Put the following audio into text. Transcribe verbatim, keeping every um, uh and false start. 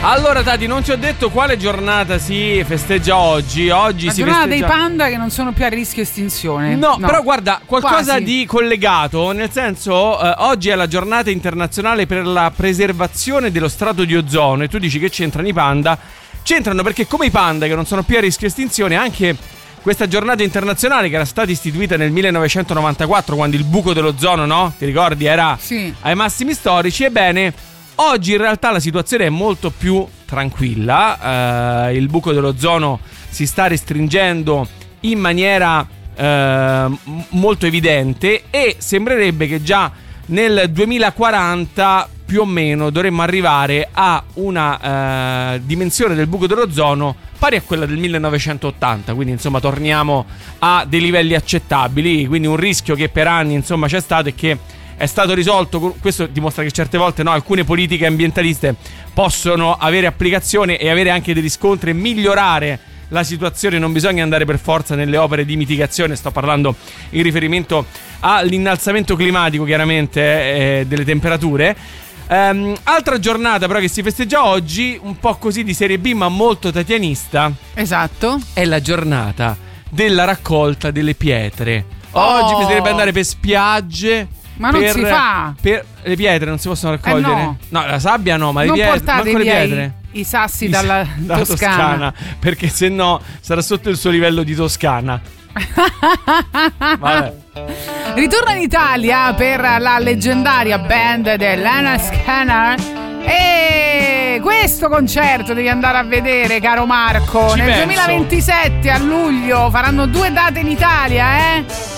Allora Tati, non ti ho detto quale giornata si festeggia oggi. Oggi La si giornata festeggia... dei panda che non sono più a rischio estinzione. No, no. però guarda, qualcosa Quasi. di collegato. Nel senso, eh, oggi è la giornata internazionale per la preservazione dello strato di ozono. E tu dici che c'entrano i panda? C'entrano perché come i panda che non sono più a rischio estinzione, anche questa giornata internazionale che era stata istituita nel millenovecentonovantaquattro, quando il buco dell'ozono, no? Ti ricordi? Era Sì. ai massimi storici. Ebbene, oggi in realtà la situazione è molto più tranquilla. Eh, il buco dell'ozono si sta restringendo in maniera eh, molto evidente e sembrerebbe che già nel duemilaquaranta più o meno dovremmo arrivare a una eh, dimensione del buco dell'ozono pari a quella del millenovecentottanta, quindi insomma torniamo a dei livelli accettabili. Quindi un rischio che per anni insomma c'è stato e che è stato risolto. Questo dimostra che certe volte, no, alcune politiche ambientaliste possono avere applicazione e avere anche dei riscontri e migliorare la situazione. Non bisogna andare per forza nelle opere di mitigazione, sto parlando in riferimento all'innalzamento climatico, chiaramente, eh, delle temperature. Um, altra giornata però che si festeggia oggi, un po' così di serie B ma molto tatianista. Esatto. È la giornata della raccolta delle pietre. Oggi Oh. bisognerebbe andare per spiagge. Ma non per, si fa. Per le pietre non si possono raccogliere. Eh no. No, la sabbia no, ma le Non pietre, portate manco le via pietre. i, i sassi I- dalla, dalla Toscana. Toscana, perché se no sarà sotto il suo livello di Toscana. Vabbè. Ritorna in Italia per la leggendaria band dell'Lana Scanner. E questo concerto devi andare a vedere, caro Marco. Ci Nel penso. duemilaventisette a luglio faranno due date in Italia, eh?